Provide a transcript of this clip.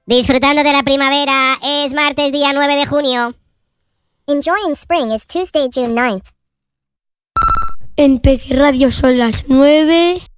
Disfrutando de la primavera, es martes día 9 de junio. Enjoying spring is Tuesday, June 9th. En Peque Radio son las 9.